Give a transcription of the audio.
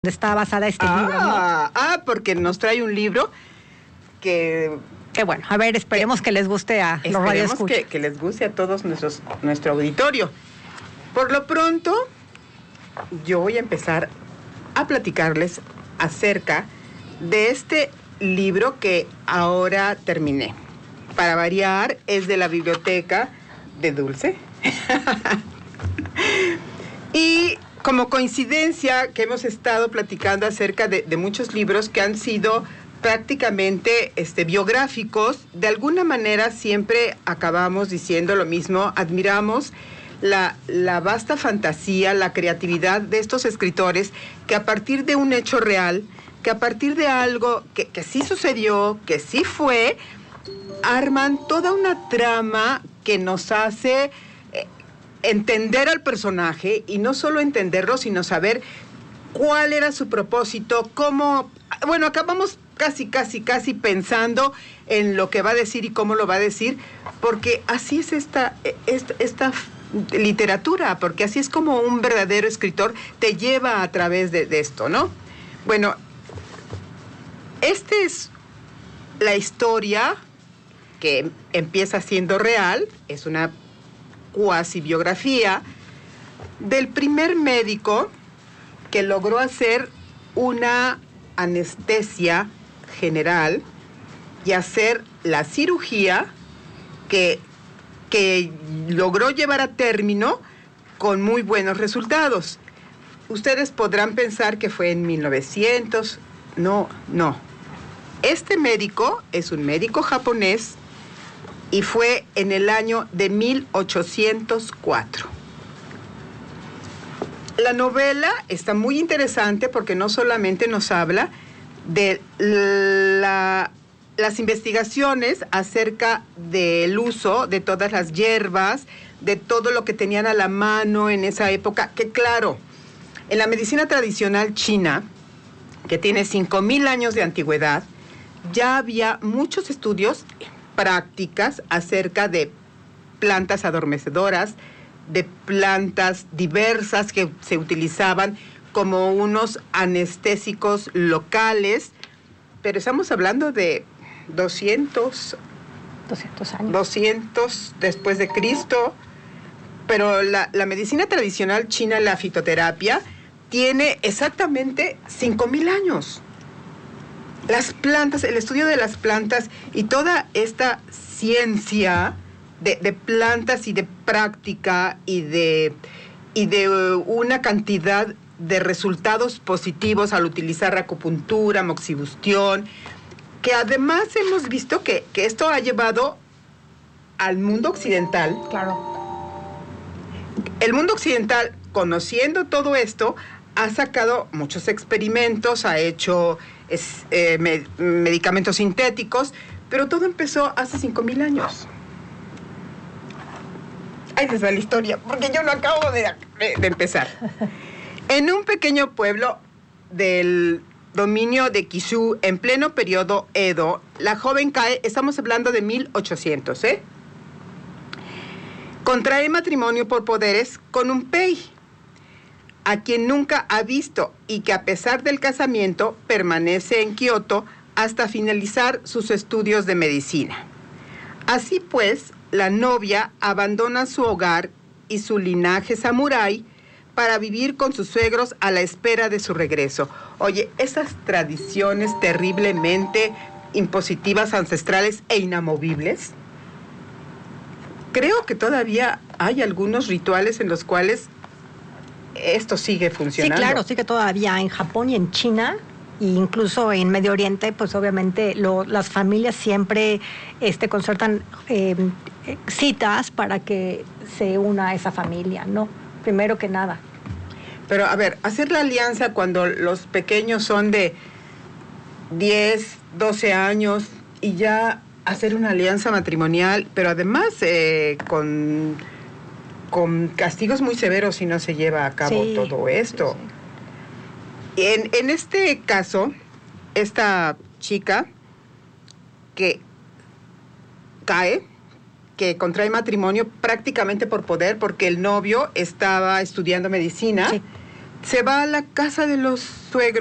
está basada este libro, ¿no? Porque nos trae un libro que bueno, a ver, esperemos que les guste a los radioescuchas. Que les guste a todos nuestro auditorio. Por lo pronto, yo voy a empezar a platicarles acerca de este libro que ahora terminé. Para variar, es de la biblioteca de Dulce. Y como coincidencia que hemos estado platicando acerca de muchos libros que han sido prácticamente biográficos, de alguna manera siempre acabamos diciendo lo mismo, admiramos la vasta fantasía, la creatividad de estos escritores que a partir de un hecho real, que a partir de algo que sí sucedió, que sí fue, arman toda una trama que nos hace entender al personaje, y no solo entenderlo, sino saber cuál era su propósito, cómo... Bueno, acabamos casi pensando en lo que va a decir y cómo lo va a decir, porque así es esta literatura, porque así es como un verdadero escritor te lleva a través de esto, ¿no? Bueno, esta es la historia que empieza siendo real, es una cuasi biografía del primer médico que logró hacer una anestesia general y hacer la cirugía que logró llevar a término con muy buenos resultados. Ustedes podrán pensar que fue en 1900. No. Este médico es un médico japonés y fue en el año de 1804. La novela está muy interesante porque no solamente nos habla de las investigaciones acerca del uso de todas las hierbas, de todo lo que tenían a la mano en esa época, que claro, en la medicina tradicional china, que tiene 5,000 años de antigüedad, ya había muchos estudios, prácticas acerca de plantas adormecedoras, de plantas diversas que se utilizaban como unos anestésicos locales, pero estamos hablando de 200 años. 200 después de Cristo, pero la medicina tradicional china, la fitoterapia, tiene exactamente 5,000 años. Las plantas, el estudio de las plantas y toda esta ciencia de plantas y de práctica y de una cantidad de resultados positivos al utilizar acupuntura, moxibustión, que además hemos visto que esto ha llevado al mundo occidental. Claro. El mundo occidental, conociendo todo esto, ha sacado muchos experimentos, ha hecho medicamentos sintéticos, pero todo empezó hace 5,000 años. Ahí les va la historia, porque yo no acabo de empezar. En un pequeño pueblo del dominio de Kishu, en pleno periodo Edo, la joven Kae, estamos hablando de 1800, contrae matrimonio por poderes con un pei, a quien nunca ha visto y que a pesar del casamiento permanece en Kioto hasta finalizar sus estudios de medicina. Así pues, la novia abandona su hogar y su linaje samurái para vivir con sus suegros a la espera de su regreso. Oye, esas tradiciones terriblemente impositivas, ancestrales e inamovibles. Creo que todavía hay algunos rituales en los cuales esto sigue funcionando. Sí, claro, sí que todavía en Japón y en China, e incluso en Medio Oriente, pues obviamente las familias siempre concertan citas para que se una a esa familia, ¿no? Primero que nada. Pero a ver, hacer la alianza cuando los pequeños son de 10, 12 años y ya hacer una alianza matrimonial, pero además con castigos muy severos si no se lleva a cabo todo esto. Sí. En este caso, esta chica que cae, que contrae matrimonio prácticamente por poder, porque el novio estaba estudiando medicina, se va a la casa de los suegro